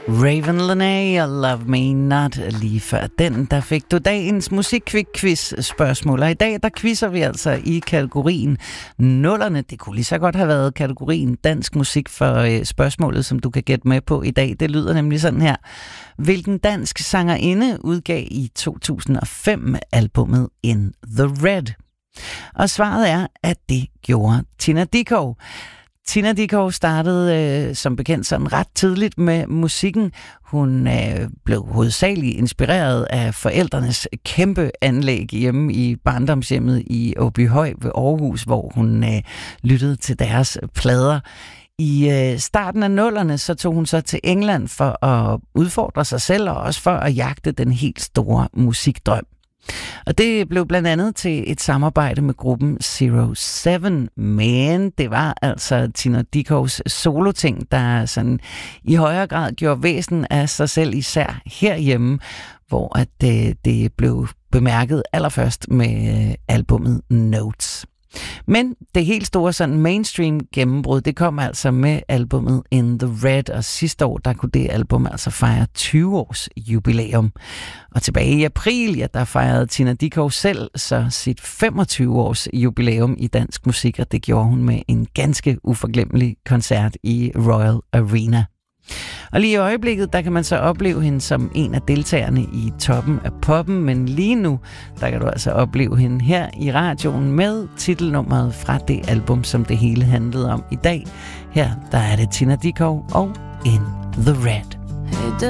Raven Lenae og Love Me Not. Lige før den, der fik du dagens musikquiz-spørgsmål. Og i dag, der quizzer vi altså i kategorien nullerne. Det kunne lige så godt have været kategorien dansk musik for spørgsmålet, som du kan gætte med på i dag. Det lyder nemlig sådan her. Hvilken dansk sangerinde udgav i 2005 albumet In The Red? Og svaret er, at det gjorde Tina Dickow. Tina Dickow startede som bekendt sådan ret tidligt med musikken. Hun blev hovedsageligt inspireret af forældrenes kæmpe anlæg hjemme i barndomshjemmet i Åbyhøj ved Aarhus, hvor hun lyttede til deres plader. I starten af nullerne så tog hun så til England for at udfordre sig selv og også for at jagte den helt store musikdrøm. Og det blev blandt andet til et samarbejde med gruppen Zero Seven, men det var altså Tina Dickows soloting, der sådan i højere grad gjorde væsen af sig selv, især herhjemme, hvor at det blev bemærket allerførst med albumet Notes. Men det helt store sådan mainstream gennembrud, det kom altså med albumet In The Red, og sidste år, der kunne det album altså fejre 20 års jubilæum. Og tilbage i april, ja, der fejrede Tina Dickow selv så sit 25 års jubilæum i dansk musik, og det gjorde hun med en ganske uforglemmelig koncert i Royal Arena. Og lige i øjeblikket, der kan man så opleve hende som en af deltagerne i Toppen af Poppen, men lige nu, der kan du altså opleve hende her i radioen med titelnummeret fra det album, som det hele handlede om i dag. Her, der er det Tina Dickow og In The Red. Hey